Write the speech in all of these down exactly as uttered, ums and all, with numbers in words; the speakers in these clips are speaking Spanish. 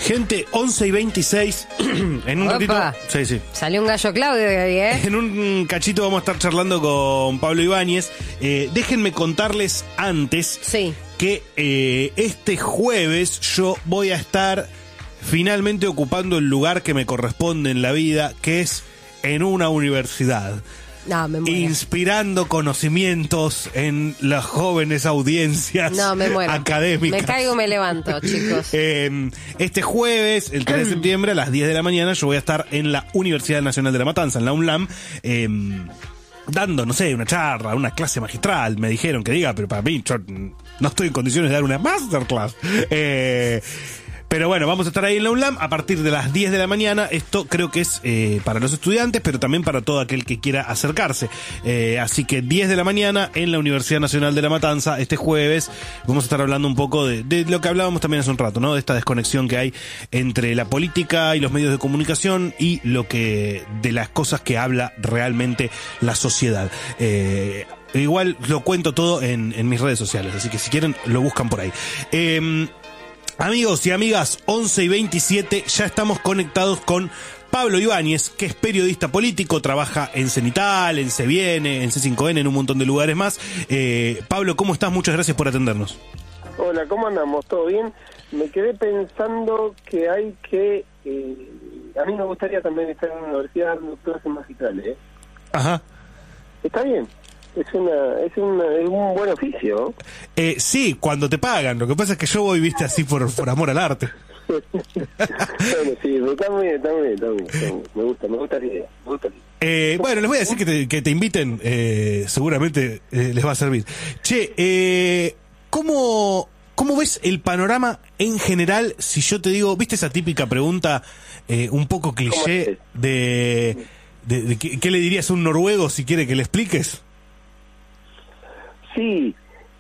Gente, once y veintiséis. En un Opa. ratito. Sí, sí. Salió un gallo Claudio de ahí, ¿eh? En un cachito vamos a estar charlando con Pablo Ibáñez. Eh, déjenme contarles antes Sí. que eh, este jueves yo voy a estar finalmente ocupando el lugar que me corresponde en la vida, que es en una universidad. No, me muero. Inspirando conocimientos en las jóvenes audiencias No, me muero. académicas. Me caigo, me levanto, chicos. Eh, este jueves, el tres de septiembre, a las diez de la mañana, yo voy a estar en la Universidad Nacional de La Matanza, en la UNLAM, eh, dando, no sé, una charla, una clase magistral. Me dijeron que diga, pero para mí, yo no estoy en condiciones de dar una masterclass. Eh... Pero bueno, vamos a estar ahí en la UNLAM a partir de las diez de la mañana. Esto creo que es eh, para los estudiantes, pero también para todo aquel que quiera acercarse. Eh, así que diez de la mañana en la Universidad Nacional de La Matanza, este jueves, vamos a estar hablando un poco de, de lo que hablábamos también hace un rato, ¿no? De esta desconexión que hay entre la política y los medios de comunicación y lo que de las cosas que habla realmente la sociedad. Eh, igual lo cuento todo en, en mis redes sociales, así que si quieren lo buscan por ahí. Eh, Amigos y amigas, once y veintisiete, ya estamos conectados con Pablo Ibáñez, que es periodista político, trabaja en Cenital, en C Viene, en C cinco N, en un montón de lugares más. Eh, Pablo, ¿cómo estás? Muchas gracias por atendernos. Hola, ¿cómo andamos? ¿Todo bien? Me quedé pensando que hay que... Eh, a mí me gustaría también estar en la universidad dando clases magistrales, ¿eh? Ajá. Está bien. Es una, es, una, es un buen oficio. Eh, sí, cuando te pagan. Lo que pasa es que yo voy, viste, así por, por amor al arte. Bueno, sí, está muy bien, está muy bien, está muy bien, está muy bien. Me gusta, me gusta la idea. Me gusta la idea. Eh, bueno, les voy a decir que te, que te inviten, eh, seguramente eh, les va a servir. Che, eh, ¿cómo, ¿cómo ves el panorama en general si yo te digo, viste esa típica pregunta eh, un poco cliché de, de, de, de ¿qué, qué le dirías a un noruego si quiere que le expliques? Sí,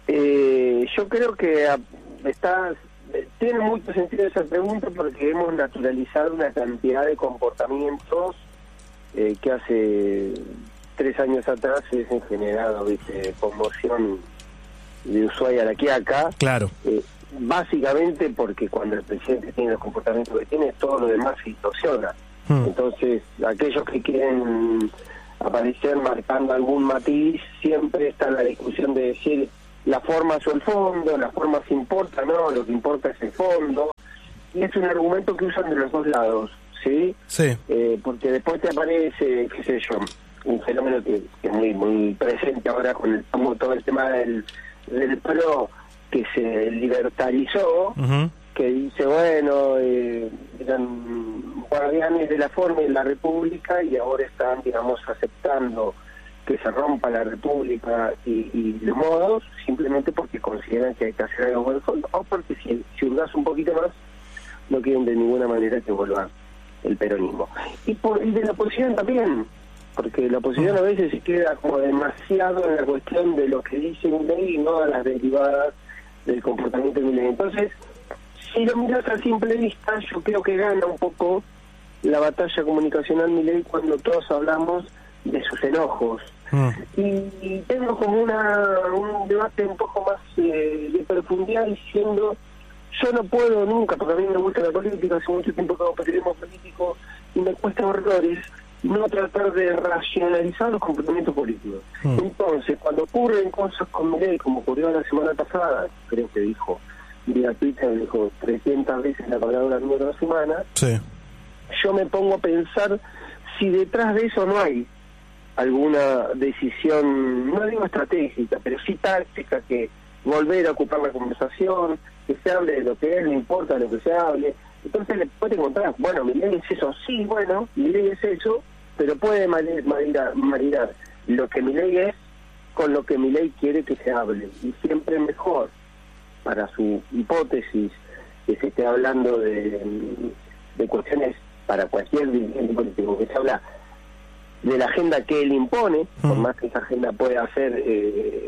eh, yo creo que a, está, tiene mucho sentido esa pregunta porque hemos naturalizado una cantidad de comportamientos eh, que hace tres años atrás se han generado, ¿viste? Conmoción de Ushuaia a la Quiaca. Claro. Eh, básicamente porque cuando el presidente tiene los comportamientos que tiene, todo lo demás se distorsiona. Hmm. Entonces, aquellos que quieren aparecer marcando algún matiz, siempre está la discusión de decir la forma o el fondo, la forma se importa, no, lo que importa es el fondo, y es un argumento que usan de los dos lados, ¿sí? Sí. Eh, porque después te aparece, qué sé yo, un fenómeno que, que es muy muy presente ahora con el, como todo el tema del, del PRO, que se libertarizó, uh-huh. que dice, bueno, eh, eran guardianes de la forma y de la república y ahora están, digamos, aceptando que se rompa la república y, y los modos, simplemente porque consideran que hay que hacer algo con el fondo, o porque si, si hurgas un poquito más, no quieren de ninguna manera que vuelva el peronismo. Y, por, y de la oposición también, porque la oposición a veces se queda como demasiado en la cuestión de lo que dice Milei y no a las derivadas del comportamiento de Milei. Entonces, si lo miras a simple vista, yo creo que gana un poco la batalla comunicacional Milei cuando todos hablamos de sus enojos. Mm. Y, y tengo como una un debate un poco más eh, de profundidad diciendo, yo no puedo nunca, porque a mí me gusta la política, hace mucho tiempo que hago periodismo político y me cuesta horrores no tratar de racionalizar los comportamientos políticos. Mm. Entonces, cuando ocurren cosas con Milei, como ocurrió la semana pasada, creo que dijo vía Twitter, dijo trescientas veces la palabra número de la semana, sí. Yo me pongo a pensar si detrás de eso no hay alguna decisión, no digo estratégica, pero sí táctica, que volver a ocupar la conversación, que se hable de lo que es, no importa lo que se hable. Entonces le puede encontrar, bueno, mi ley es eso, sí, bueno, mi ley es eso, pero puede maridar, maridar lo que mi ley es con lo que mi ley quiere que se hable, y siempre mejor para su hipótesis que se esté hablando de, de cuestiones para cualquier dirigente político, que se habla de la agenda que él impone, mm. por más que esa agenda pueda ser eh,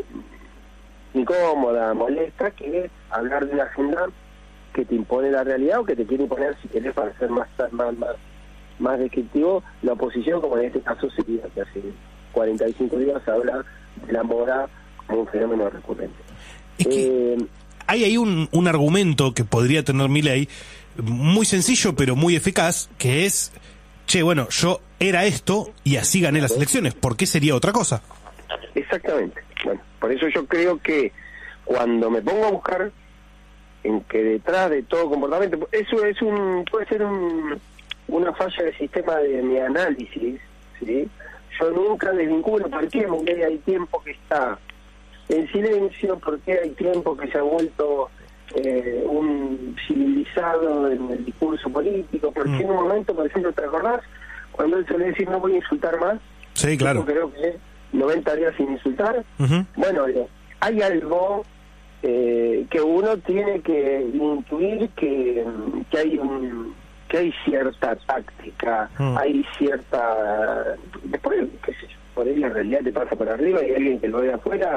incómoda, molesta, que es hablar de una agenda que te impone la realidad o que te quiere imponer, si querés, para ser más más más, más descriptivo, la oposición, como en este caso sería que hace cuarenta y cinco días habla de la moda como un fenómeno recurrente. Es que eh, hay ahí un, un argumento que podría tener Milei muy sencillo pero muy eficaz, que es, che, bueno, yo era esto y así gané las elecciones, ¿por qué sería otra cosa? Exactamente. Bueno, por eso yo creo que cuando me pongo a buscar en que detrás de todo comportamiento, eso es un puede ser un, una falla del sistema de mi análisis, ¿sí? Yo nunca desvinculo por qué hay tiempo que está en silencio, por qué hay tiempo que se ha vuelto eh, un civilizado en el discurso político, por qué en un momento, por ejemplo, ¿te acordás? Cuando él suele decir no voy a insultar más. Sí, claro. Yo creo que noventa días sin insultar. Uh-huh. Bueno, hay algo eh, que uno tiene que intuir que, que hay un que hay cierta táctica, uh-huh. hay cierta... Después, qué sé yo, por ahí la realidad te pasa por arriba y alguien que lo ve afuera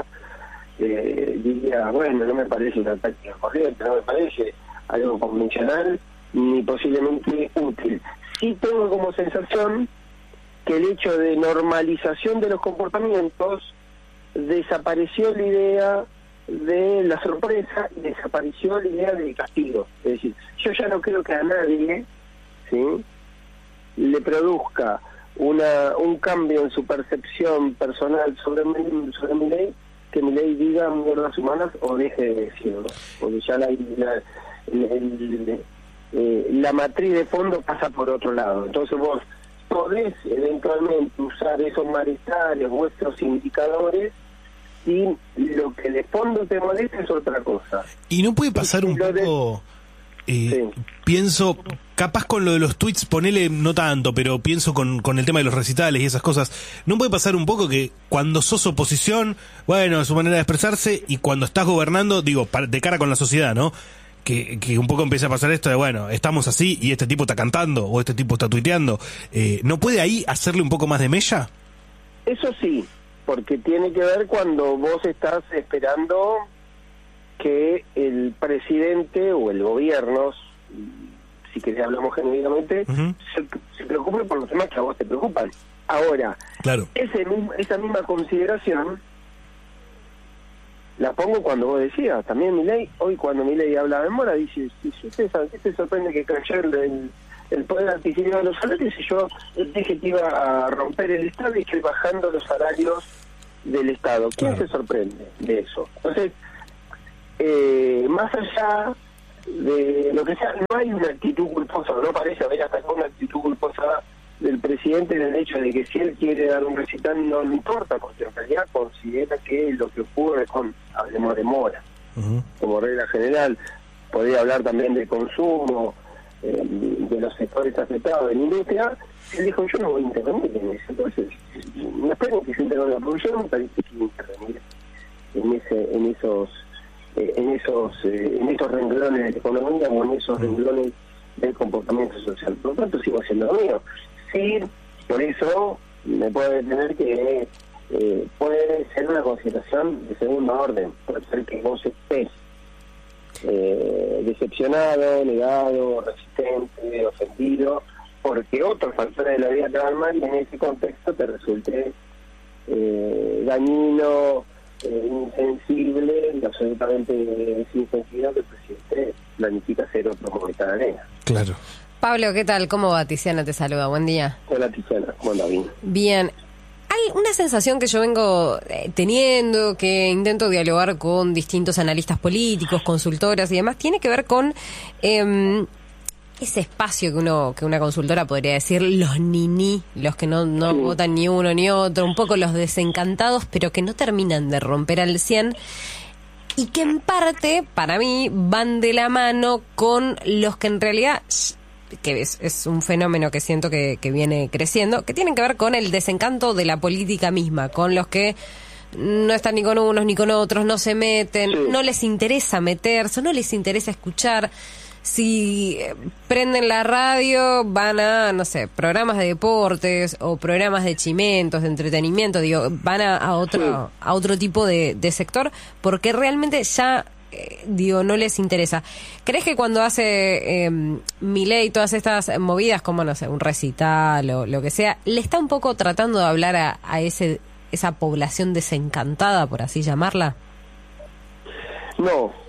eh, diría, bueno, no me parece una táctica corriente, no me parece algo convencional ni posiblemente útil. Sí tengo como sensación que el hecho de normalización de los comportamientos desapareció la idea de la sorpresa y desapareció la idea del castigo. Es decir, yo ya no creo que a nadie, ¿sí?, le produzca una un cambio en su percepción personal sobre mi, sobre mi ley, que mi ley diga mierdas humanas o deje de decirlo. Porque ya la, la, el, el, eh, la matriz de fondo pasa por otro lado. Entonces vos podés eventualmente usar esos malestares, vuestros indicadores, y lo que de fondo te molesta es otra cosa. Y no puede pasar un poco... Eh, sí. Pienso, capaz con lo de los tweets, ponele no tanto, pero pienso con, con el tema de los recitales y esas cosas, ¿no puede pasar un poco que cuando sos oposición, bueno, es su manera de expresarse, y cuando estás gobernando, digo, de cara con la sociedad, ¿no?, Que, que un poco empieza a pasar esto de, bueno, estamos así y este tipo está cantando o este tipo está tuiteando, eh, ¿no puede ahí hacerle un poco más de mella? Eso sí, porque tiene que ver cuando vos estás esperando que el presidente o el gobierno, si querés hablamos genéricamente, uh-huh. se, se preocupe por los temas que a vos te preocupan. Ahora, claro, ese, esa misma consideración la pongo cuando vos decías, también Milei, hoy cuando Milei habla de Mora, dice, si ustedes saben, ¿qué se sorprende que cayó el, el poder adquisitivo de los salarios? Y yo dije que iba a romper el Estado y estoy bajando los salarios del Estado. ¿Quién claro. se sorprende de eso? Entonces, eh, más allá de lo que sea, no hay una actitud culposa, no parece haber hasta una actitud culposa del presidente en el hecho de que si él quiere dar un recital no le importa, porque en realidad considera que lo que ocurre con, hablemos de Mora, uh-huh. como regla general, podría hablar también del consumo, eh, de los sectores afectados de la industria, él dijo, yo no voy a intervenir en eso. Entonces, no esperen que se intervenga, porque yo no me parece que quiero intervenir en ese, en esos eh, en esos eh, en esos renglones de la economía o en esos renglones del comportamiento social. Por lo tanto, sigo haciendo lo mío. Sí, por eso me puede tener que eh, puede ser una consideración de segunda orden. Puede ser que vos estés eh, decepcionado, negado, resistente, ofendido, porque otros factores de la vida te van mal y en ese contexto te resulte eh, dañino, eh, insensible y absolutamente sin sentido que el presidente planifica hacer otro cometa de arena. Claro. Pablo, ¿qué tal? ¿Cómo va? Tiziana te saluda, buen día. Hola Tiziana, ¿cómo anda? Bien. Bien. Hay una sensación que yo vengo eh, teniendo, que intento dialogar con distintos analistas políticos, consultoras y demás, tiene que ver con eh, ese espacio que uno que una consultora podría decir, los niní, los que no, no sí. votan ni uno ni otro, un poco los desencantados, pero que no terminan de romper al cien, y que en parte, para mí, van de la mano con los que en realidad... que es, es un fenómeno que siento que, que viene creciendo, que tienen que ver con el desencanto de la política misma, con los que no están ni con unos ni con otros, no se meten, sí. no les interesa meterse, no les interesa escuchar. Si prenden la radio, van a, no sé, programas de deportes o programas de chimentos, de entretenimiento, digo, van a, a otro sí. a otro tipo de, de sector, porque realmente ya... Eh, digo, no les interesa. ¿Crees que cuando hace eh, Milei todas estas movidas, como, no sé, un recital o lo que sea, le está un poco tratando de hablar a, a ese esa población desencantada, por así llamarla? No,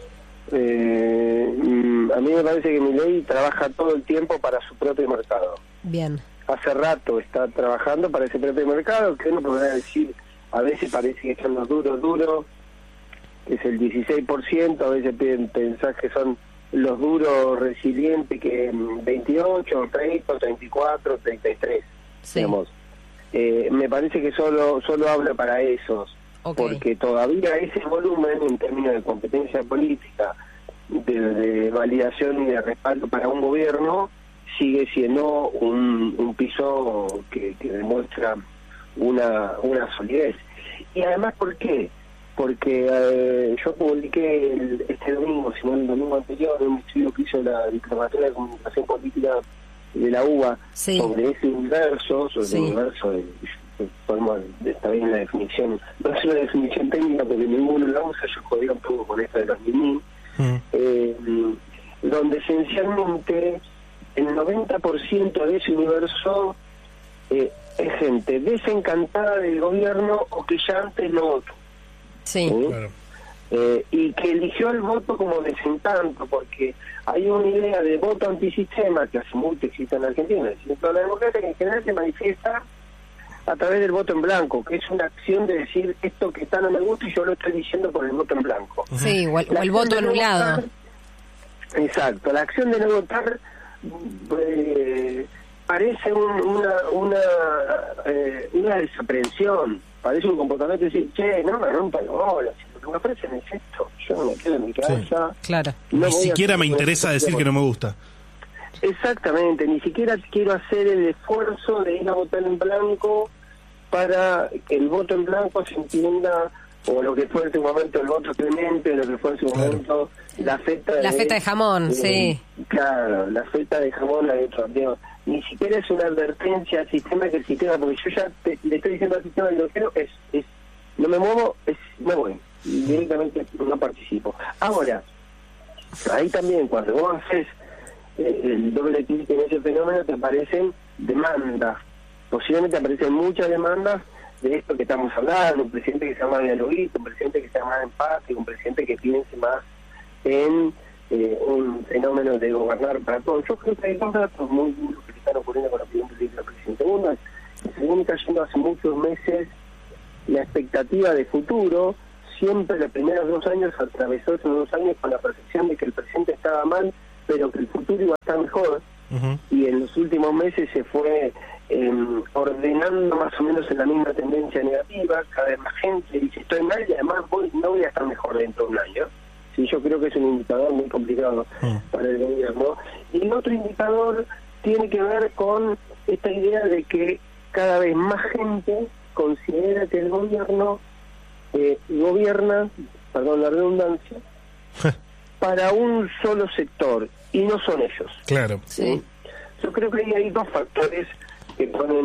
Eh, a mí me parece que Milei trabaja todo el tiempo para su propio mercado. Bien. Hace rato está trabajando para ese propio mercado, que uno podrá decir, a veces parece que son los duros, duros, que es el dieciséis por ciento, a veces pensás que son los duros resilientes, que veintiocho, treinta, treinta y cuatro, treinta y tres, sí. digamos. Eh, me parece que solo solo habla para esos, okay. Porque todavía ese volumen en términos de competencia política, de, de validación y de respaldo para un gobierno, sigue siendo un, un piso que, que demuestra una, una solidez. Y además, ¿por qué? Porque eh, yo publiqué el, este domingo, si no el domingo anterior, un estudio que hizo la Diplomatura de Comunicación Política de la U B A, sí. sobre ese universo, sobre sí. el universo de, podemos, está bien la definición, no es una definición técnica porque ninguno la usa, yo jodía un poco con esto de los mini, mm. eh, donde esencialmente el noventa por ciento de ese universo eh, es gente desencantada del gobierno o que ya antes no votó. Sí. ¿Sí? Claro. Eh, y que eligió el voto como desencanto, porque hay una idea de voto antisistema que hace mucho existe en Argentina, pero la democracia en general se manifiesta a través del voto en blanco, que es una acción de decir esto que está no me gusta y yo lo estoy diciendo por el voto en blanco. Sí, o el, o el voto anulado. No votar, exacto, la acción de no votar eh, parece un, una una eh, una desaprensión, parece un comportamiento de decir, che, no me rompa la bola, si lo que me ofrecen es esto, yo me quedo en mi casa. Sí, claro. No ni siquiera me interesa decir que no me gusta. Exactamente, ni siquiera quiero hacer el esfuerzo de ir a votar en blanco para que el voto en blanco se entienda, o lo que fue en su momento el voto clemente, lo que fue en su claro. momento la feta de... La feta de jamón, eh, sí. Claro, la feta de jamón, la de troteo. Ni siquiera es una advertencia al sistema, que el sistema, porque yo ya te, le estoy diciendo al sistema que lo quiero, es, es, no me muevo, es me voy, directamente no participo. Ahora, ahí también, cuando vos haces eh, el doble clic en ese fenómeno, te aparecen demandas, posiblemente aparecen muchas demandas de esto que estamos hablando, un presidente que sea más dialoguista, un presidente que sea más empático, un presidente que piense más en eh, un fenómeno de gobernar para todos. Yo creo que hay dos datos muy duros que están ocurriendo con la opinión política del presidente. Uno es que según está yendo hace muchos meses, la expectativa de futuro, siempre los primeros dos años atravesó esos dos años con la percepción de que el presente estaba mal, pero que el futuro iba a estar mejor. Uh-huh. Y en los últimos meses se fue eh, ordenando más o menos en la misma tendencia negativa, cada vez más gente dice estoy mal y además voy, no voy a estar mejor dentro de un año. Sí, yo creo que es un indicador muy complicado uh-huh. para el gobierno. Y el otro indicador tiene que ver con esta idea de que cada vez más gente considera que el gobierno eh, gobierna, perdón la redundancia, para un solo sector, y no son ellos. Claro. ¿Sí? Yo creo que hay dos factores que ponen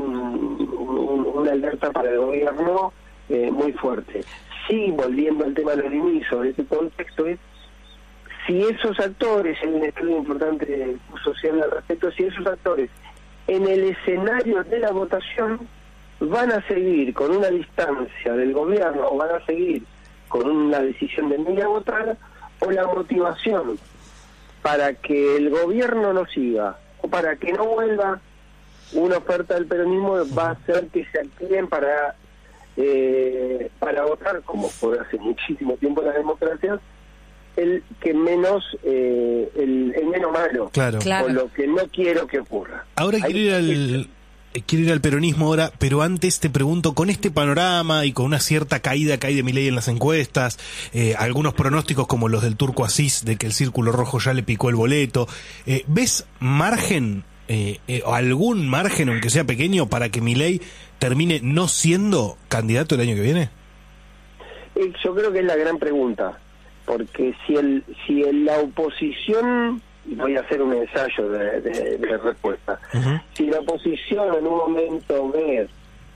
un, una alerta para el gobierno eh, muy fuerte. Sí, volviendo al tema del inicio de ese contexto, es si esos actores, hay un estudio importante social al respecto, si esos actores en el escenario de la votación van a seguir con una distancia del gobierno o van a seguir con una decisión de no ir a votar, o la motivación para que el gobierno no siga o para que no vuelva una oferta del peronismo va a hacer que se activen para eh, para votar, como por hace muchísimo tiempo en las democracias, el que menos eh, el, el menos malo, claro. Claro. o lo que no quiero que ocurra. Ahora quiero ir al quiero ir al peronismo ahora, pero antes te pregunto, con este panorama y con una cierta caída que hay de Milei en las encuestas, eh, algunos pronósticos como los del Turco Asís de que el Círculo Rojo ya le picó el boleto, eh, ¿ves margen, eh, eh, o algún margen, aunque sea pequeño, para que Milei termine no siendo candidato el año que viene? Eh, yo creo que es la gran pregunta, porque si el si el, la oposición, voy a hacer un ensayo de, de, de respuesta, uh-huh. si la oposición en un momento ve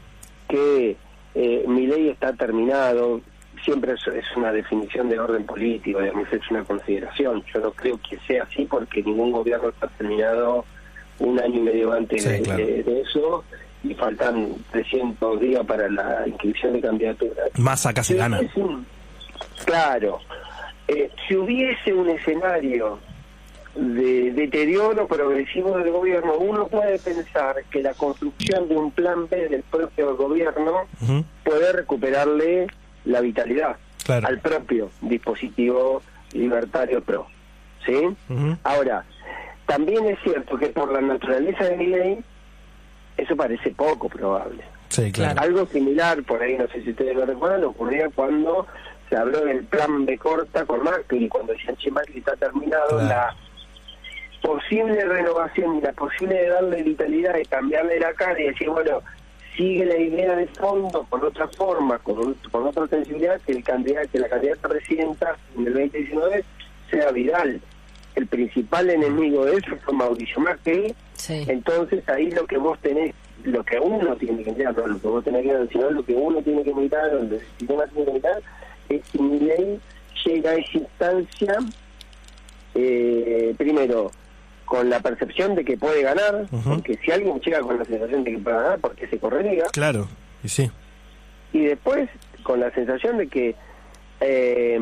que eh, Milei está terminado, siempre es, es una definición de orden político, digamos, es una consideración, yo no creo que sea así porque ningún gobierno está terminado un año y medio antes sí, de, claro. de, de eso, y faltan trescientos días para la inscripción de candidaturas. Más acá se gana. Claro. eh, si hubiese un escenario de deterioro progresivo del gobierno, uno puede pensar que la construcción de un plan B del propio gobierno uh-huh. puede recuperarle la vitalidad claro. al propio dispositivo libertario pro, ¿sí? Uh-huh. Ahora, también es cierto que por la naturaleza de Milei, eso parece poco probable. Sí, claro. Algo similar, por ahí no sé si ustedes lo recuerdan, ocurría cuando se habló del plan B corta con Macri, cuando decían, che, Macri está terminado, claro. la posible renovación y la posible de darle vitalidad, de cambiarle la cara y decir, bueno, sigue la idea de fondo con otra forma, con, un, con otra sensibilidad, que el candidato, que la candidata presidenta en el veinte diecinueve sea Vidal. El principal enemigo de eso fue Mauricio Macri. Sí. Entonces ahí lo que vos tenés, lo que uno mirar, que mirar, no lo que vos tenés que mirar, sino lo que uno tiene que mirar, donde el sistema tiene que mirar, es si Milei llega a esa instancia, eh, primero, con la percepción de que puede ganar, uh-huh. porque si alguien llega con la sensación de que puede ganar, ¿por qué se correría? Claro, y sí. Y después, con la sensación de que eh,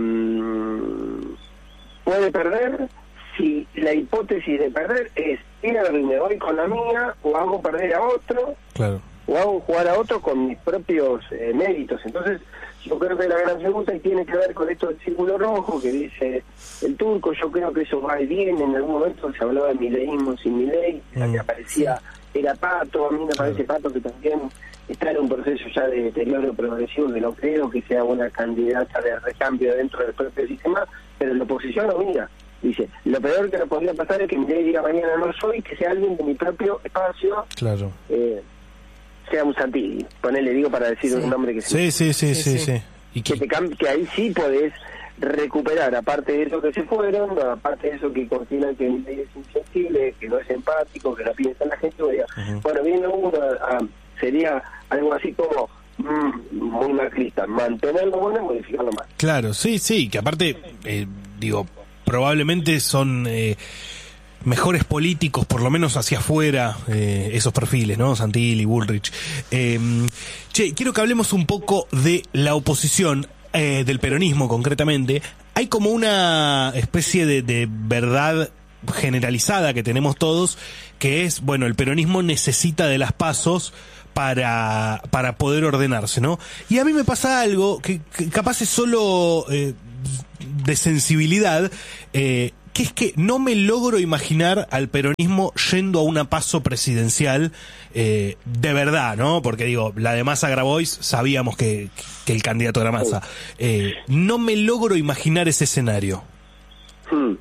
puede perder, si la hipótesis de perder es pierdo y me voy con la mía, o hago perder a otro, claro. o hago jugar a otro con mis propios eh, méritos. Entonces, yo creo que la gran pregunta tiene que ver con esto del círculo rojo que dice el Turco. Yo creo que eso va y viene. En algún momento se hablaba de mileísmo sin Milei, mm. la que aparecía era Pato. A mí me parece Pato que también está en un proceso ya de deterioro progresivo, que no creo que sea una candidata de recambio dentro del propio sistema, pero la oposición lo mira. Dice, lo peor que nos podría pasar es que Milei diga mañana no soy, que sea alguien de mi propio espacio. Claro. Eh, sea un Santilli, ponele, digo, para decir sí. un nombre que sí, sí, sí, sí, sí, sí. ¿Y que, te cambie, que ahí sí podés recuperar, aparte de eso que se fueron, aparte de eso que consideran que es insensible, que no es empático, que no piensa en la gente, diga, uh-huh. bueno, viene uno, a, sería algo así como mm, muy macrista, mantenerlo bueno y modificarlo más. Claro, sí, sí, que aparte, eh, digo, probablemente son... Eh, mejores políticos, por lo menos hacia afuera, eh, esos perfiles, ¿no? Santilli, Bullrich. Eh, che, quiero que hablemos un poco de la oposición, eh, del peronismo concretamente. Hay como una especie de, de verdad generalizada que tenemos todos, que es, bueno, el peronismo necesita de las PASOs para, para poder ordenarse, ¿no? Y a mí me pasa algo que, que capaz es solo eh, de sensibilidad, eh, que es que no me logro imaginar al peronismo yendo a una PASO presidencial eh, de verdad, ¿no? Porque digo, la de Massa Grabois sabíamos que, que el candidato era Massa. Eh, no me logro imaginar ese escenario. Hmm.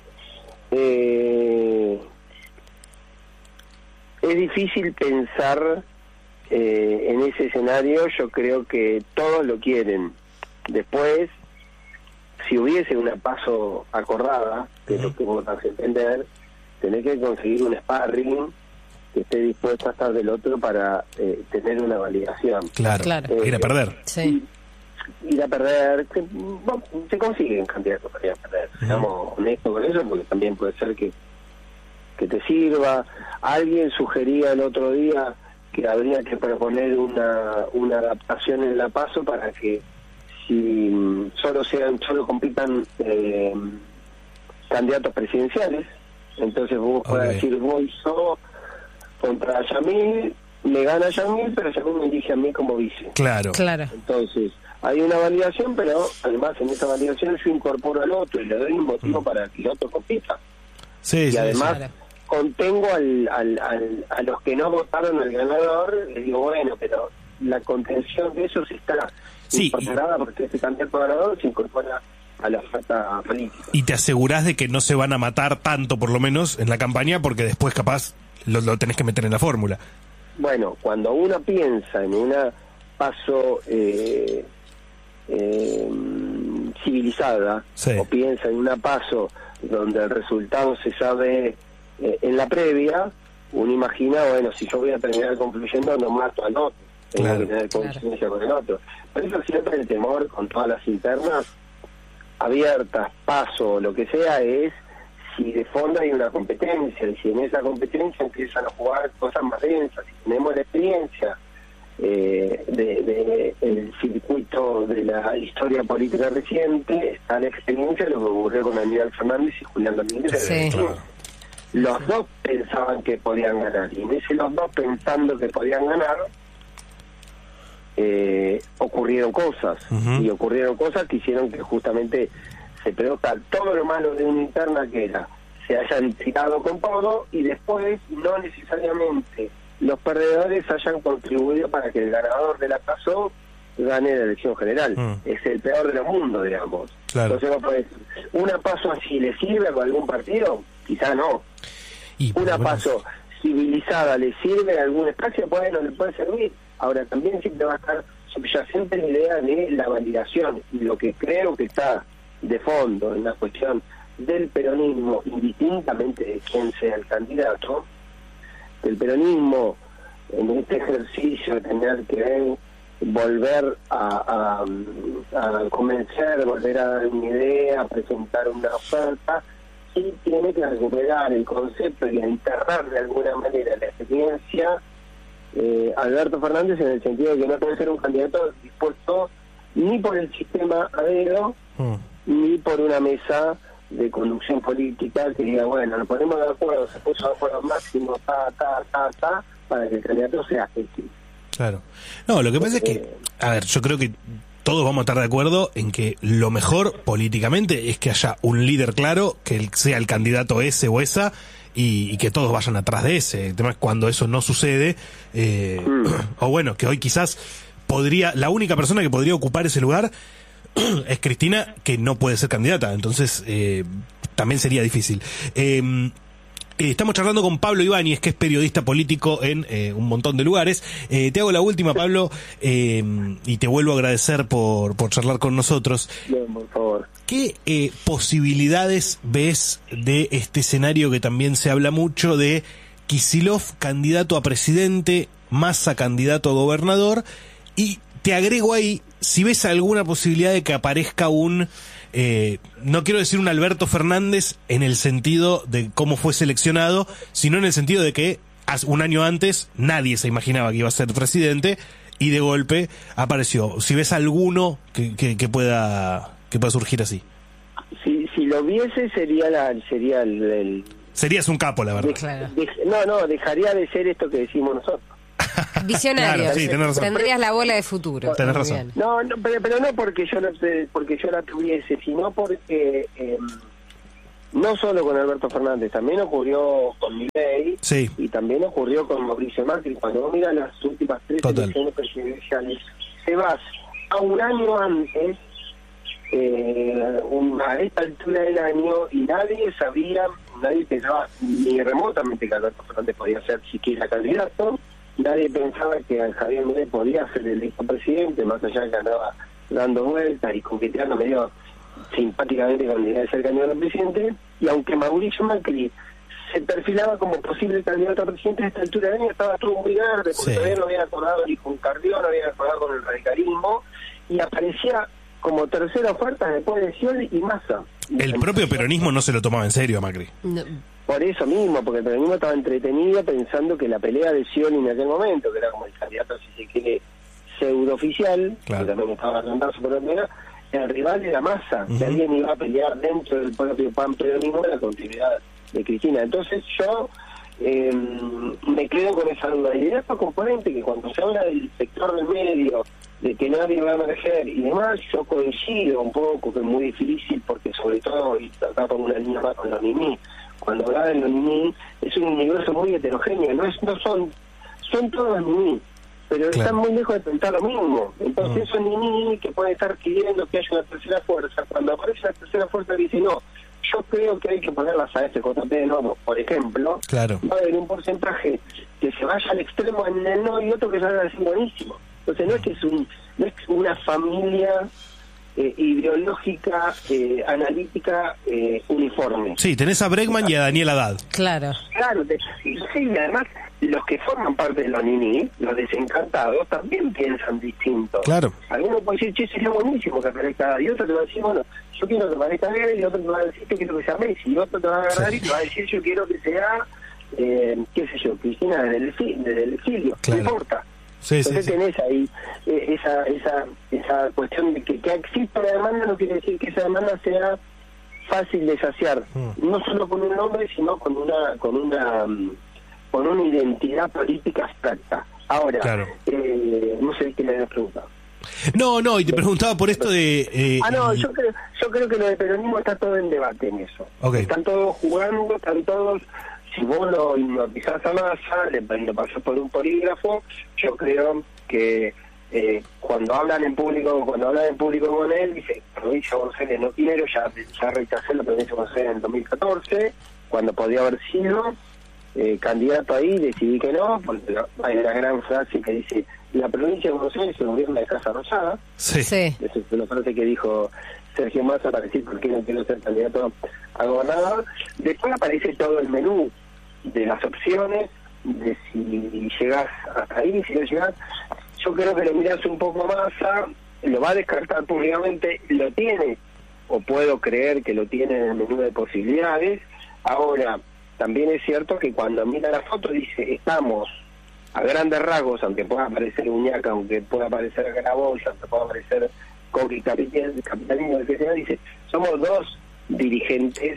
Eh, es difícil pensar eh, en ese escenario. Yo creo que todos lo quieren. Después, si hubiese una PASO acordada, que es lo que vos vas a entender, tenés que conseguir un sparring que esté dispuesto a estar del otro para eh, tener una validación. Claro, claro. Eh, ir a perder. Sí. Ir a perder, que, bueno, se consiguen candidatos para ir a perder. Uh-huh. Seamos honestos con eso, porque también puede ser que, que te sirva. Alguien sugería el otro día que habría que proponer una, una adaptación en la PASO para que si solo sean, solo compitan eh, candidatos presidenciales, entonces vos okay. podés decir, voy yo contra Yamil, me gana Yamil, pero Yamil me elige a mí como vice. Claro. Claro. Entonces, hay una validación, pero además en esa validación yo incorporo al otro y le doy un motivo mm. para que el otro compita. Sí, y sí, además sí. contengo al, al, al, a los que no votaron al ganador, les digo, bueno, pero la contención de eso se está sí, incorporada porque ese candidato ganador se incorpora a la oferta política. Y te asegurás de que no se van a matar tanto, por lo menos, en la campaña, porque después capaz lo, lo tenés que meter en la fórmula. Bueno, cuando uno piensa en una PASO eh, eh, civilizada, sí. o piensa en una PASO donde el resultado se sabe eh, en la previa, uno imagina, bueno, si yo voy a terminar concluyendo, no mato al otro, tengo claro. que tener conciencia claro. con el otro. Por eso siempre el temor con todas las internas abiertas, PASO, lo que sea, es si de fondo hay una competencia, y si en esa competencia empiezan a jugar cosas más densas, si tenemos la experiencia eh, de, de el circuito de la historia política reciente está la experiencia de lo que ocurrió con Aníbal Fernández y Julián Domínguez. Sí. Claro. Los dos pensaban que podían ganar, y en ese los dos pensando que podían ganar, eh, ocurrieron cosas, Uh-huh. y ocurrieron cosas que hicieron que justamente se produzca todo lo malo de una interna, que era se hayan tirado con todo, y después no necesariamente los perdedores hayan contribuido para que el ganador de la PASO gane la elección general. Mm. Es el peor de los mundos, digamos. Claro. Entonces, no podés, ¿una PASO así le sirve a algún partido? Quizá no. Y, Una bueno, PASO civilizada le sirve a algún espacio, bueno, le puede servir. Ahora, también siempre va a estar subyacente la idea de la validación, y lo que creo que está de fondo en la cuestión del peronismo, indistintamente de quién sea el candidato, el peronismo en este ejercicio de tener que volver a, a, a convencer, volver a dar una idea, a presentar una oferta, sí tiene que recuperar el concepto y enterrar de alguna manera la experiencia eh, Alberto Fernández, en el sentido de que no puede ser un candidato dispuesto ni por el sistema adero, mm. ni por una mesa de conducción política que diga, bueno, nos ponemos de acuerdo, se puso de acuerdo máximo, ta, ta, ta, ta, para que el candidato sea este. Claro. No, lo que pasa es que, a ver, yo creo que todos vamos a estar de acuerdo en que lo mejor políticamente es que haya un líder claro, que él sea el candidato ese o esa, y, y que todos vayan atrás de ese. El tema es cuando eso no sucede, eh, Mm. o bueno, que hoy quizás podría, la única persona que podría ocupar ese lugar es Cristina, que no puede ser candidata, entonces eh, también sería difícil. Eh, Estamos charlando con Pablo Ibáñez, que es periodista político en eh, un montón de lugares. Eh, te hago la última, Pablo, eh, y te vuelvo a agradecer por, por charlar con nosotros. Bien, por favor. ¿Qué eh, posibilidades ves de este escenario que también se habla mucho de Kicillof candidato a presidente, Massa candidato a gobernador? Y te agrego ahí, si ves alguna posibilidad de que aparezca un... Eh, no quiero decir un Alberto Fernández en el sentido de cómo fue seleccionado, sino en el sentido de que hace un año antes nadie se imaginaba que iba a ser presidente y de golpe apareció. Si ves alguno que, que, que pueda que pueda surgir así. Si, si lo viese sería la sería el, el Serías un capo, la verdad. de- Claro. de- no, no, dejaría de ser esto que decimos nosotros. Visionario. Claro, sí, tenés razón. Tendrías la bola de futuro. Tenés Muy razón. bien. No, no pero, pero no porque yo no te- porque yo la tuviese, sino porque eh, no solo con Alberto Fernández, también ocurrió con Milei, Sí. y también ocurrió con Mauricio Macri. Cuando vos miras las últimas tres Total. elecciones presidenciales, te vas a un año antes, eh, un- a esta altura del año, y nadie sabía, nadie pensaba ni remotamente que Alberto Fernández podía ser siquiera candidato. Nadie pensaba que Javier Milei podía ser el electo presidente, más allá de que andaba dando vueltas y coqueteando medio simpáticamente con la idea de ser candidato a presidente. Y aunque Mauricio Macri se perfilaba como posible candidato a presidente, a esta altura del año estaba todo muy verde, porque Sí. todavía no había acordado ni con Carrió, no había acordado con el radicalismo, y aparecía como tercera oferta después de Scioli y Massa. El propio peronismo no se lo tomaba en serio a Macri. No, Por eso mismo, porque el peronismo estaba entretenido pensando que la pelea de Scioli en aquel momento, que era como el candidato, si se quiere, pseudo-oficial, Claro. que también estaba cantando su propia, el rival era Massa, Ujú. que alguien iba a pelear dentro del propio pan peronismo la continuidad de Cristina. Entonces yo eh, me quedo con esa duda. Y de esta componente que cuando se habla del sector del medio, de que nadie va a emerger y demás, yo coincido un poco que es muy difícil, porque sobre todo, y acá pongo una línea más con los niní, cuando habla de los niní, es un universo muy heterogéneo, no es no son son todos niní, pero Claro. están muy lejos de pensar lo mismo. Entonces Mm. esos niní que pueden estar pidiendo que haya una tercera fuerza, cuando aparece la tercera fuerza dice, no, yo creo que hay que ponerlas a este J P de nuevo, por ejemplo, Claro. va a haber un porcentaje que se vaya al extremo en el no y otro que salga a decir buenísimo. Entonces no es que es un no es una familia eh, ideológica, eh, analítica, eh, uniforme. Sí, tenés a Bregman y a Daniel Haddad. claro. Claro, te- sí, y además los que forman parte de los niní, los desencantados, también piensan distinto. Claro. Algunos pueden decir, che, sería buenísimo que aparezca, y otro te va a decir, bueno, yo quiero que aparezca Guerra, y otro te va a decir que quiero que sea Messi, y otro te va a agarrar Sí. y te va a decir, yo quiero que sea, eh, qué sé yo, Cristina desde el, exi- desde el exilio, Claro. no importa. Sí, Entonces sí, sí. tenés ahí eh, esa, esa, esa cuestión de que, que exista una demanda, no quiere decir que esa demanda sea fácil de saciar, Mm. no solo con un nombre, sino con una, con una, mm, con una identidad política abstracta. Ahora, Claro. eh, no sé qué me habías preguntado. No, no, y te preguntaba por esto de... eh, Ah, no, el- yo creo, yo creo que lo de peronismo está todo en debate en eso. Ok. Están todos jugando, están todos... Si vos lo hipnotizás a Massa, le, lo pasás por un polígrafo, yo creo que eh, cuando hablan en público cuando hablan en público con él, dice, provincia de Buenos Aires no quiero, ya, ya rechacé la provincia de Buenos Aires en el dos mil catorce, cuando podía haber sido eh, candidato ahí, decidí que no, porque hay una gran frase que dice, la provincia de Buenos Aires se gobierna de Casa Rosada. Sí. Sí. Esa es una frase que dijo Sergio Massa para decir por qué no quiero ser candidato a gobernador. Después aparece todo el menú de las opciones, de si llegás hasta ahí, si no llegás. Yo creo que lo mirás un poco a Massa, lo va a descartar públicamente, lo tiene, o puedo creer que lo tiene en el menú de posibilidades. Ahora, también es cierto que cuando mira la foto dice, estamos a grandes rasgos, aunque pueda aparecer Uñaca, aunque pueda aparecer Grabois, aunque pueda aparecer Coqui Capital, Capitalino, el que sea, dice, somos dos dirigentes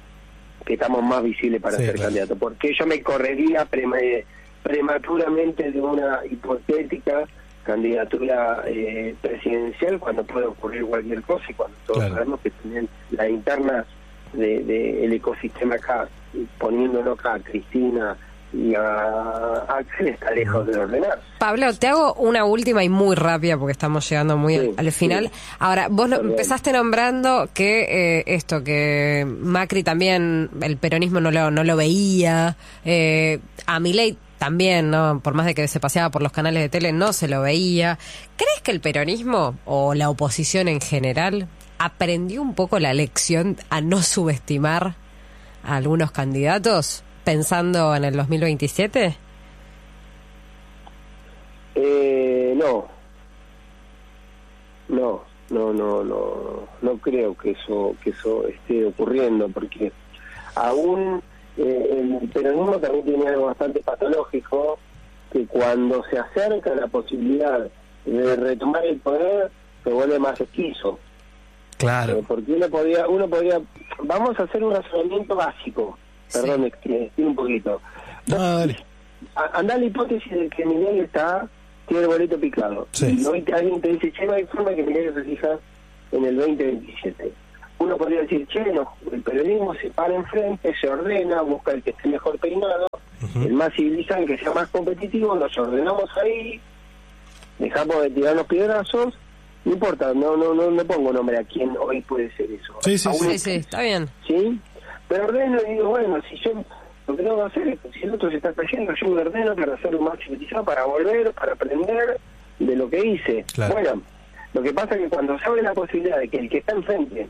que estamos más visibles para Sí, ser claro. candidatos. Porque yo me correría prema- prematuramente de una hipotética candidatura eh, presidencial cuando puede ocurrir cualquier cosa y cuando todos Claro. sabemos que también la interna del de, el ecosistema acá, poniéndolo acá a Cristina y a Axel, está lejos de ordenar. Pablo, te hago una última y muy rápida porque estamos llegando muy Sí, al, al final. sí. Ahora, vos lo- Perdón. empezaste nombrando que eh, esto, que Macri también, el peronismo no lo, no lo veía, eh, a Milei también, ¿no? Por más de que se paseaba por los canales de tele, no se lo veía. ¿Crees que el peronismo o la oposición en general aprendió un poco la lección a no subestimar a algunos candidatos pensando en el dos mil veintisiete? Eh, no. No, no, no, no, no creo que eso que eso esté ocurriendo, porque aún eh, el peronismo también tiene algo bastante patológico, que cuando se acerca la posibilidad de retomar el poder, se vuelve más esquizo. Claro. Eh, porque uno podría, uno podría, vamos a hacer un razonamiento básico, perdón, Sí. me extiendo un poquito. No, dale. A- Anda la hipótesis de que Milei está, tiene el boleto picado. Sí. Y hoy alguien te dice, che, no hay forma que Milei se fija en el veinte veintisiete. Uno podría decir, che, no, el periodismo se para enfrente, se ordena, busca el que esté mejor peinado, Ujú. el más civilizado, el que sea más competitivo, nos ordenamos ahí, dejamos de tirarnos piedrazos, no importa, no no no, no pongo nombre a quién hoy puede ser eso. Sí, sí, Aún sí. Sí, sí, está bien. ¿sí? Pero ordeno y digo, bueno, si yo lo que tengo que hacer es, si el otro se está cayendo, yo me ordeno para hacerlo más civilizado, para volver, para aprender de lo que hice. Claro. Bueno, lo que pasa es que cuando se abre la posibilidad de que el que está enfrente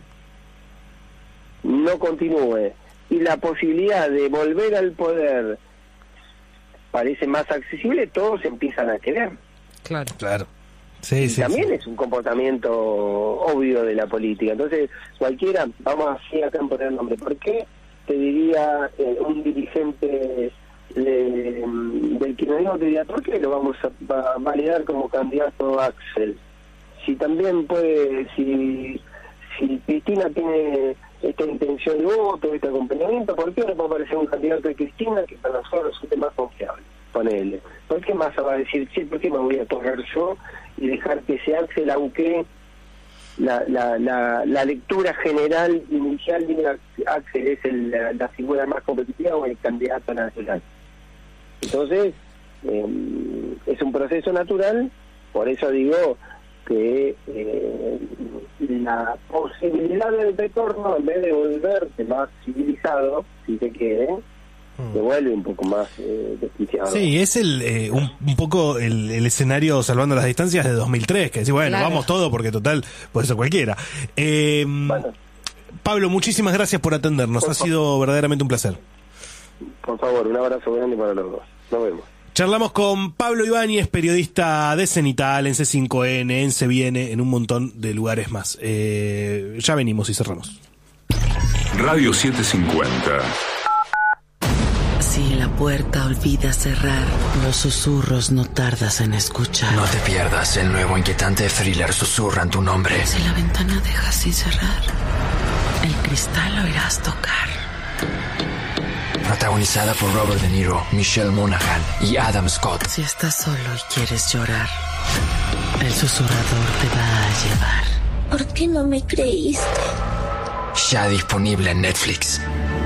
no continúe y la posibilidad de volver al poder parece más accesible, todos empiezan a querer. Claro. Claro. Sí, Y sí. también sí. es un comportamiento obvio de la política. Entonces, cualquiera, vamos así acá en poner nombre, ¿por qué te diría eh, un dirigente de, del kirchnerismo te diría, ¿por qué lo vamos a, a validar como candidato a Axel? Si también puede, si, si Cristina tiene esta intención de voto, este acompañamiento, ¿por qué no puede aparecer un candidato de Cristina que para nosotros resulte más confiable? Ponele. ¿Por qué Massa va a decir, sí, por qué me voy a correr yo y dejar que sea Axel, aunque la, la, la, la lectura general inicial de Axel es el, la, la figura más competitiva o el candidato nacional? Entonces, eh, es un proceso natural, por eso digo que eh, la posibilidad del retorno, en vez de volverte más civilizado, si se quiere, se vuelve un poco más eh, desquiciado. Sí, es el eh, un, un poco el, el escenario salvando las distancias de dos mil tres, que decís, bueno, Claro. vamos todo porque total puede ser cualquiera. Eh, Bueno, Pablo, muchísimas gracias por atendernos, Por ha favor. sido verdaderamente un placer. por favor, un abrazo grande para los dos. Nos vemos. Charlamos con Pablo Ibáñez, periodista de Cenital, en C cinco N, en Se Viene, en un montón de lugares más. Eh, ya venimos y cerramos. Radio setecientos cincuenta. Si la puerta olvida cerrar, los susurros no tardas en escuchar. No te pierdas el nuevo inquietante thriller Susurran tu nombre. Si la ventana deja sin cerrar, el cristal oirás tocar. Protagonizada por Robert De Niro, Michelle Monaghan y Adam Scott. Si estás solo y quieres llorar, el susurrador te va a llevar. ¿Por qué no me creíste? Ya disponible en Netflix.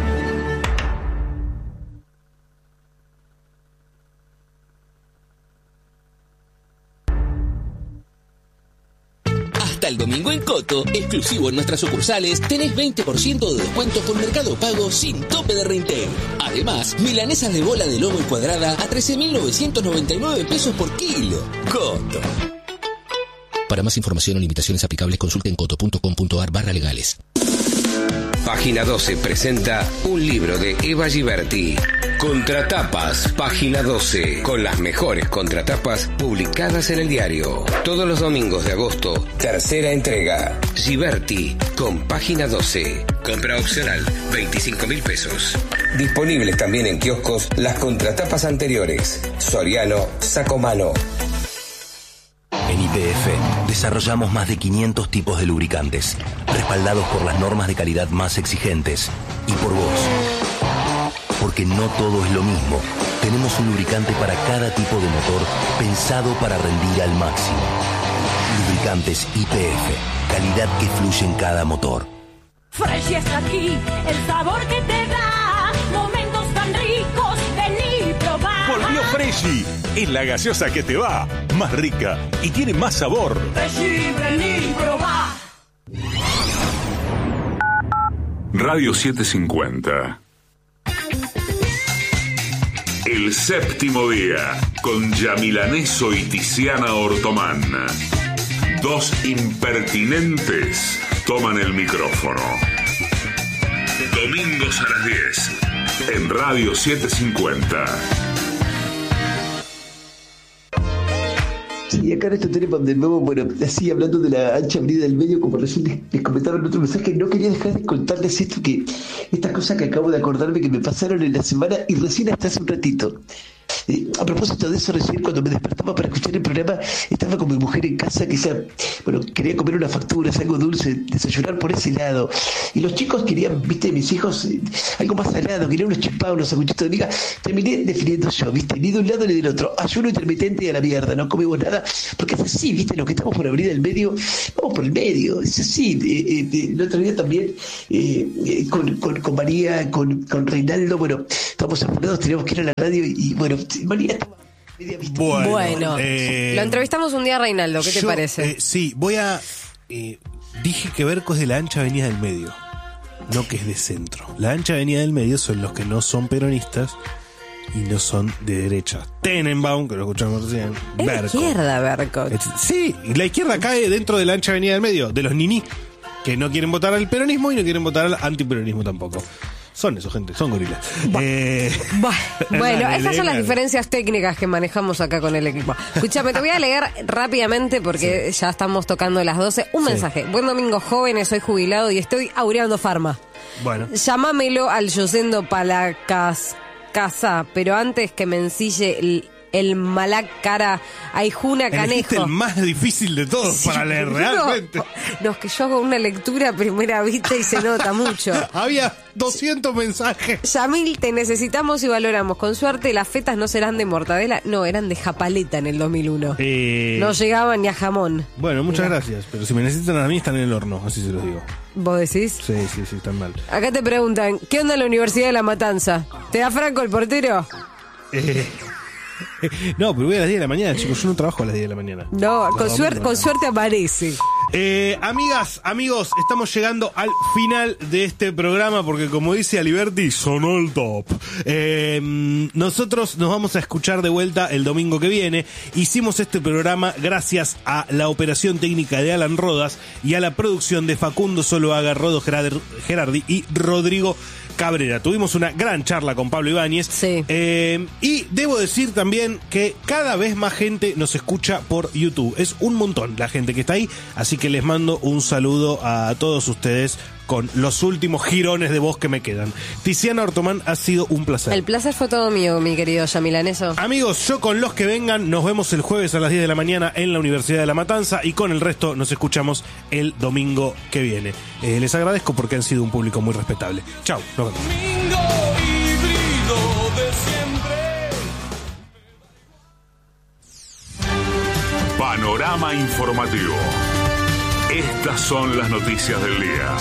Hasta el domingo en Coto, exclusivo en nuestras sucursales, tenés veinte por ciento de descuento con Mercado Pago sin tope de reintegro. Además, milanesas de bola de lomo y cuadrada a trece mil novecientos noventa y nueve pesos por kilo. Coto. Para más información o limitaciones aplicables, consulte en coto punto com punto ar barra legales. Página doce presenta un libro de Eva Giberti. Contratapas, Página doce, con las mejores contratapas publicadas en el diario. Todos los domingos de agosto, tercera entrega. Giberti, con Página doce. Compra opcional, veinticinco mil pesos. Disponibles también en kioscos las contratapas anteriores. Soriano, Sacomano. En Y P F desarrollamos más de quinientos tipos de lubricantes, respaldados por las normas de calidad más exigentes y por vos. Porque no todo es lo mismo. Tenemos un lubricante para cada tipo de motor pensado para rendir al máximo. Lubricantes Y P F, calidad que fluye en cada motor. Fresh está aquí, el sabor que te da momentos tan ricos, vení y probá. Volvió Freshy, es la gaseosa que te va, más rica y tiene más sabor. Freshy, vení y probá. Radio setecientos cincuenta. El séptimo día, con Yamilaneso y Tiziana Ortomán. Dos impertinentes toman el micrófono. Domingos a las diez, en Radio setecientos cincuenta. Sí, acá en este tema de nuevo, bueno, así hablando de la ancha avenida del medio, como recién les, les comentaba en otro mensaje, no quería dejar de contarles esto que, esta cosa que acabo de acordarme que me pasaron en la semana y recién hasta hace un ratito. Eh, a propósito de eso, recién cuando me despertaba para escuchar el programa, estaba con mi mujer en casa que ya, bueno, quería comer unas facturas, algo dulce, desayunar por ese lado. Y los chicos querían, viste, mis hijos, eh, algo más salado, querían unos chupados, unos sanguchitos de miga. Terminé definiendo yo, viste, ni de un lado ni del otro. Ayuno intermitente y a la mierda, no comemos nada, porque es así, viste, los que estamos por abrir el medio, vamos por el medio, es así. Eh, eh, el otro día también, eh, eh, con, con, con María, con, con Reinaldo, bueno, estábamos apurados, teníamos que ir a la radio y, y bueno, María estaba media vista. Bueno, bueno eh, lo entrevistamos un día a Reinaldo, ¿qué yo, te parece? Eh, sí, voy a... Eh, dije que Berco es de la ancha avenida del medio, no que es de centro. La ancha avenida del medio son los que no son peronistas y no son de derecha. Tenenbaum, que lo escuchamos recién. Es la izquierda, Berco. Sí, la izquierda cae dentro de la ancha avenida del medio, de los niní, que no quieren votar al peronismo y no quieren votar al antiperonismo tampoco. Son eso, gente, son gorilas. Bah. Eh, bah. Bueno, estas son las diferencias técnicas que manejamos acá con el equipo. Escúchame, te voy a leer rápidamente porque sí. Ya estamos tocando las doce. Un sí. mensaje. Buen domingo, jóvenes, soy jubilado y estoy aureando farma. Bueno. Llámamelo al Yosendo Palacas Casa, pero antes que me ensille el... el Malac Cara Aijuna Canejo. El más difícil de todos sí, para leer, realmente. No, no, es que yo hago una lectura a primera vista y se nota mucho. Había doscientos mensajes. Yamil, te necesitamos y valoramos. Con suerte, las fetas no serán de mortadela. No, eran de japaleta en el dos mil uno. Eh... No llegaban ni a jamón. Bueno, muchas Mira. gracias. Pero si me necesitan a mí, están en el horno, así se los digo. ¿Vos decís? Sí, sí, sí, están mal. Acá te preguntan, ¿qué onda la Universidad de La Matanza? ¿Te da Franco el portero? Eh... No, pero voy a las diez de la mañana, chicos. Yo no trabajo a las diez de la mañana. No, con suerte, con suerte aparece. Eh, amigas, amigos, estamos llegando al final de este programa porque, como dice Aliberti, sonó el top. Eh, nosotros nos vamos a escuchar de vuelta el domingo que viene. Hicimos este programa gracias a la operación técnica de Alan Rodas y a la producción de Facundo Soloaga, Rodo Gerardi y Rodrigo Cabrera. Tuvimos una gran charla con Pablo Ibáñez. Sí. Eh, y debo decir también que cada vez más gente nos escucha por YouTube. Es un montón la gente que está ahí, así que les mando un saludo a todos ustedes con los últimos girones de voz que me quedan. Tiziana Ortomán, ha sido un placer. El placer fue todo mío, mi querido Yamilaneso. Amigos, yo con los que vengan, nos vemos el jueves a las diez de la mañana en la Universidad de La Matanza y con el resto nos escuchamos el domingo que viene. Eh, les agradezco porque han sido un público muy respetable. Chau, nos vemos. Panorama informativo. Estas son las noticias del día.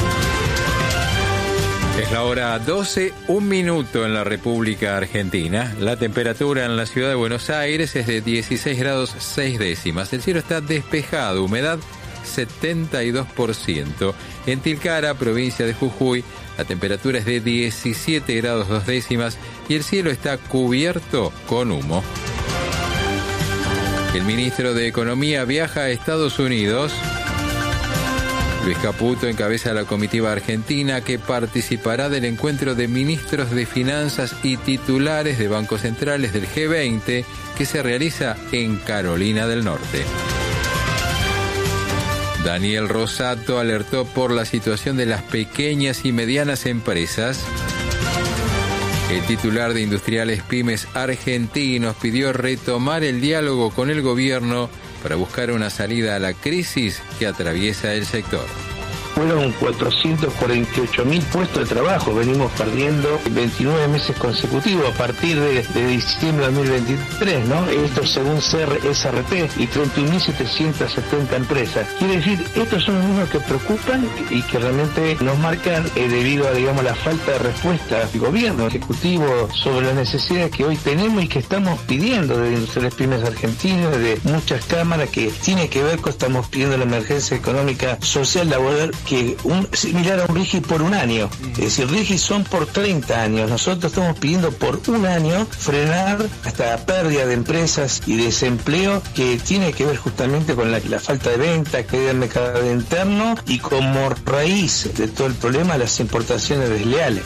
Es la hora doce, un minuto en la República Argentina. La temperatura en la ciudad de Buenos Aires es de dieciséis grados seis décimas. El cielo está despejado, humedad setenta y dos por ciento. En Tilcara, provincia de Jujuy, la temperatura es de diecisiete grados dos décimas y el cielo está cubierto con humo. El ministro de Economía viaja a Estados Unidos. Luis Caputo encabeza la comitiva argentina que participará del encuentro de ministros de Finanzas y titulares de bancos centrales del G veinte que se realiza en Carolina del Norte. Daniel Rosato alertó por la situación de las pequeñas y medianas empresas. El titular de Industriales Pymes Argentinos pidió retomar el diálogo con el gobierno para buscar una salida a la crisis que atraviesa el sector. Fueron cuatrocientos cuarenta y ocho mil puestos de trabajo, venimos perdiendo veintinueve meses consecutivos a partir de, de diciembre de dos mil veintitrés, ¿no? Esto según C R P y treinta y un mil setecientas setenta empresas. Quiere decir, estos son los números que preocupan y que realmente nos marcan eh, debido a, digamos, la falta de respuesta del gobierno ejecutivo sobre las necesidades que hoy tenemos y que estamos pidiendo de Industriales Pymes Argentinas, de muchas cámaras, que tiene que ver con, estamos pidiendo la emergencia económica, social, laboral, que un, similar a un RIGI por un año. Es decir, RIGI son por treinta años. Nosotros estamos pidiendo por un año frenar hasta la pérdida de empresas y desempleo que tiene que ver justamente con la, la falta de venta, caída del mercado interno y como raíz de todo el problema las importaciones desleales.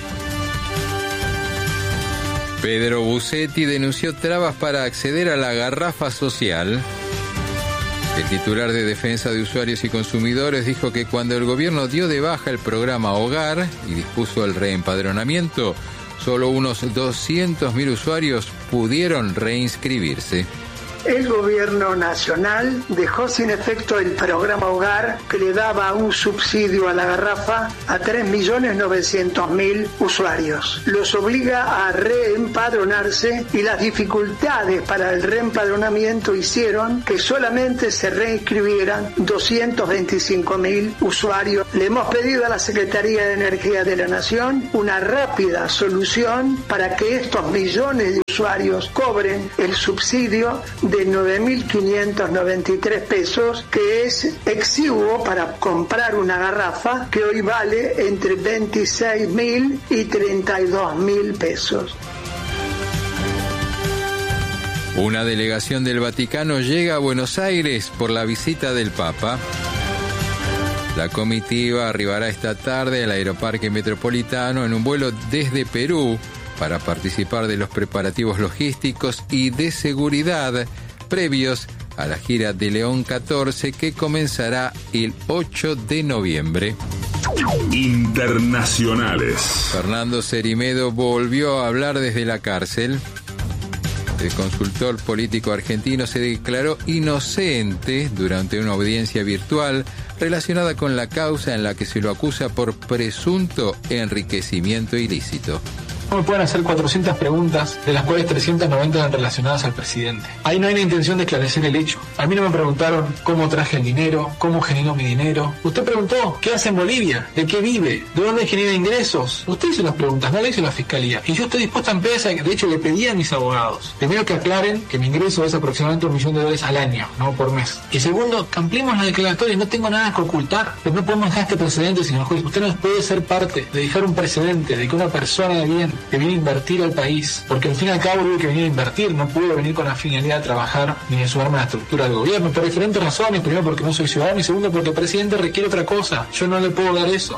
Pedro Bucetti denunció trabas para acceder a la garrafa social. El titular de Defensa de Usuarios y Consumidores dijo que cuando el gobierno dio de baja el programa Hogar y dispuso el reempadronamiento, solo unos doscientos mil usuarios pudieron reinscribirse. El gobierno nacional dejó sin efecto el programa Hogar que le daba un subsidio a la garrafa a tres millones novecientos mil usuarios. Los obliga a reempadronarse y las dificultades para el reempadronamiento hicieron que solamente se reinscribieran doscientos veinticinco mil usuarios. Le hemos pedido a la Secretaría de Energía de la Nación una rápida solución para que estos millones de usuarios cobren el subsidio de nueve mil quinientos noventa y tres pesos, que es exiguo para comprar una garrafa que hoy vale entre veintiséis mil y treinta y dos mil pesos. Una delegación del Vaticano llega a Buenos Aires por la visita del Papa. La comitiva arribará esta tarde al Aeroparque Metropolitano en un vuelo desde Perú para participar de los preparativos logísticos y de seguridad previos a la gira de León catorce que comenzará el ocho de noviembre. Internacionales. Fernando Cerimedo volvió a hablar desde la cárcel. El consultor político argentino se declaró inocente durante una audiencia virtual relacionada con la causa en la que se lo acusa por presunto enriquecimiento ilícito. Me pueden hacer cuatrocientas preguntas, de las cuales trescientas noventa eran relacionadas al presidente. Ahí no hay la intención de esclarecer el hecho. A mí no me preguntaron cómo traje el dinero, cómo generó mi dinero. Usted preguntó qué hace en Bolivia, de qué vive, de dónde genera ingresos. Usted hizo las preguntas, no le hizo la fiscalía. Y yo estoy dispuesto a empezar, de hecho le pedí a mis abogados, primero que aclaren que mi ingreso es aproximadamente un millón de dólares al año, no por mes. Y segundo, que ampliemos la declaratoria, no tengo nada que ocultar. Pero no podemos dejar este precedente, señor juez. Usted no puede ser parte de dejar un precedente de que una persona de bien que viene a invertir al país, porque al fin y al cabo tuve que venir a invertir, no pude venir con la finalidad de trabajar ni de sumarme a la estructura del gobierno, por diferentes razones. Primero porque no soy ciudadano y segundo porque el presidente requiere otra cosa, yo no le puedo dar eso.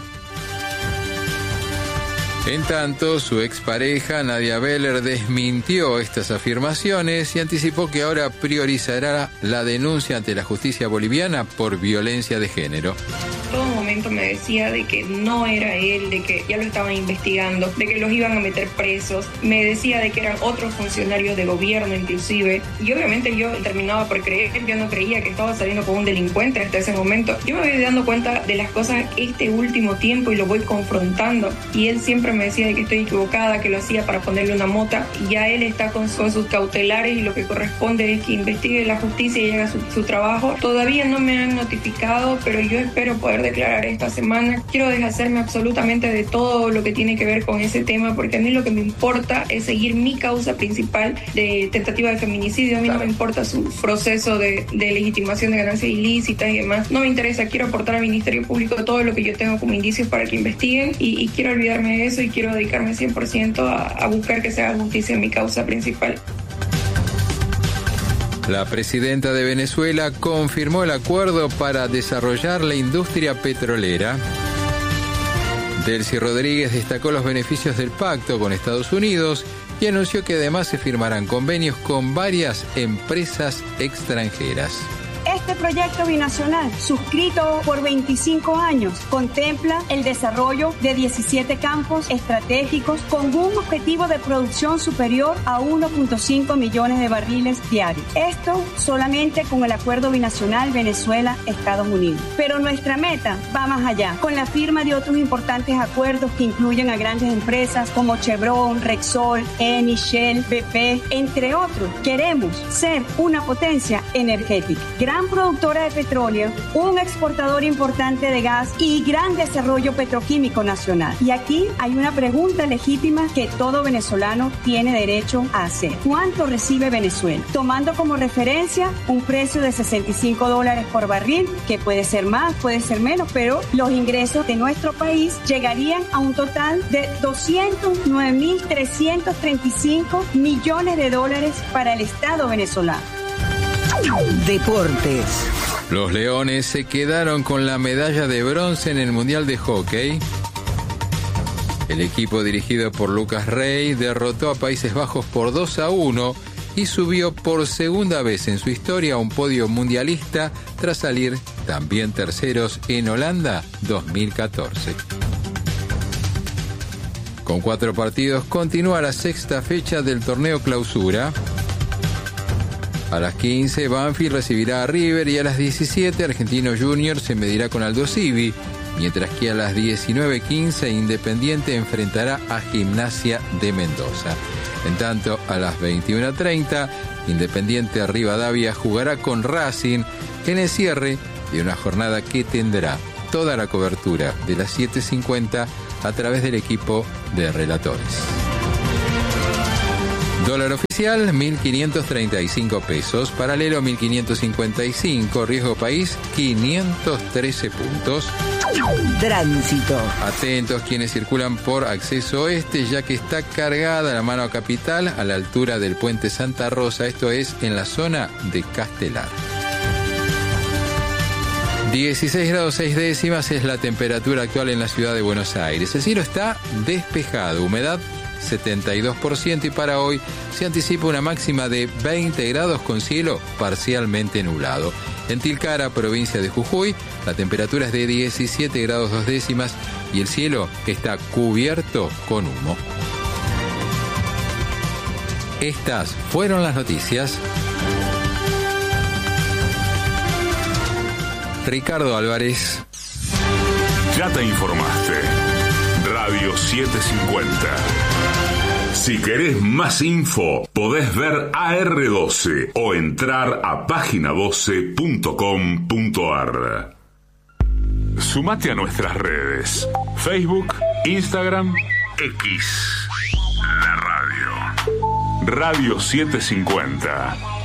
En tanto, su expareja Nadia Beller desmintió estas afirmaciones y anticipó que ahora priorizará la denuncia ante la justicia boliviana por violencia de género. Todo momento momento me decía de que no era él, de que ya lo estaban investigando, de que los iban a meter presos, me decía de que eran otros funcionarios de gobierno inclusive, y obviamente yo terminaba por creer, yo no creía que estaba saliendo con un delincuente hasta ese momento. Yo me voy dando cuenta de las cosas este último tiempo y lo voy confrontando, y él siempre me decía de que estoy equivocada, que lo hacía para ponerle una mota. Ya él está con, con sus cautelares y lo que corresponde es que investigue la justicia y haga su, su trabajo. Todavía no me han notificado, pero yo espero poder declarar esta semana. Quiero deshacerme absolutamente de todo lo que tiene que ver con ese tema, porque a mí lo que me importa es seguir mi causa principal de tentativa de feminicidio. A mí claro. no me importa su proceso de, de legitimación de ganancias ilícitas y demás. No me interesa, quiero aportar al Ministerio Público todo lo que yo tengo como indicios para que investiguen, y, y quiero olvidarme de eso y quiero dedicarme cien por ciento a, a buscar que se haga justicia en mi causa principal. La presidenta de Venezuela confirmó el acuerdo para desarrollar la industria petrolera. Delcy Rodríguez destacó los beneficios del pacto con Estados Unidos y anunció que además se firmarán convenios con varias empresas extranjeras. Este proyecto binacional, suscrito por veinticinco años, contempla el desarrollo de diecisiete campos estratégicos con un objetivo de producción superior a uno punto cinco millones de barriles diarios. Esto solamente con el acuerdo binacional Venezuela-Estados Unidos. Pero nuestra meta va más allá, con la firma de otros importantes acuerdos que incluyen a grandes empresas como Chevron, Repsol, Eni, Shell, B P, entre otros. Queremos ser una potencia energética, gran productora de petróleo, un exportador importante de gas y gran desarrollo petroquímico nacional. Y aquí hay una pregunta legítima que todo venezolano tiene derecho a hacer. ¿Cuánto recibe Venezuela? Tomando como referencia un precio de sesenta y cinco dólares por barril, que puede ser más, puede ser menos, pero los ingresos de nuestro país llegarían a un total de doscientos nueve mil trescientos treinta y cinco millones de dólares para el Estado venezolano. Deportes. Los Leones se quedaron con la medalla de bronce en el Mundial de Hockey. El equipo dirigido por Lucas Rey derrotó a Países Bajos por dos a uno y subió por segunda vez en su historia a un podio mundialista tras salir también terceros en Holanda dos mil catorce. Con cuatro partidos continúa la sexta fecha del torneo Clausura. A las quince, Banfield recibirá a River y a las diecisiete, Argentino Junior se medirá con Aldo Civi, mientras que a las diecinueve quince, Independiente enfrentará a Gimnasia de Mendoza. En tanto, a las veintiuno treinta, Independiente Rivadavia jugará con Racing en el cierre de una jornada que tendrá toda la cobertura de las siete cincuenta a través del equipo de relatores. Dólar oficial, mil quinientos treinta y cinco pesos. Paralelo, mil quinientos cincuenta y cinco. Riesgo país, quinientos trece puntos. Tránsito. Atentos quienes circulan por acceso oeste, ya que está cargada la mano capital a la altura del puente Santa Rosa. Esto es en la zona de Castelar. dieciséis grados seis décimas es la temperatura actual en la ciudad de Buenos Aires. El cielo está despejado, humedad setenta y dos por ciento, y para hoy se anticipa una máxima de veinte grados con cielo parcialmente nublado. En Tilcara, provincia de Jujuy, la temperatura es de diecisiete grados dos décimas y el cielo está cubierto con humo. Estas fueron las noticias. Ricardo Álvarez. Ya te informaste. Radio setecientos cincuenta. Si querés más info, podés ver A R doce o entrar a página doce punto com punto a r. Sumate a nuestras redes: Facebook, Instagram, X. La radio. Radio setecientos cincuenta.